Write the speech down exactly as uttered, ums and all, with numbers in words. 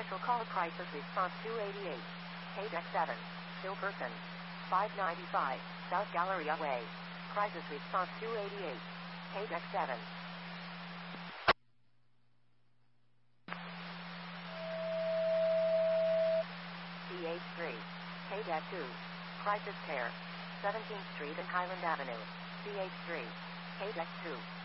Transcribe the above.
Special call crisis response two eighty-eight. K deck seven. Still person. five ninety-five. South Galleria Way. Crisis response two eighty-eight. K deck seven. C H three. K deck two. Crisis care. seventeenth Street and Highland Avenue. C H three. K deck two.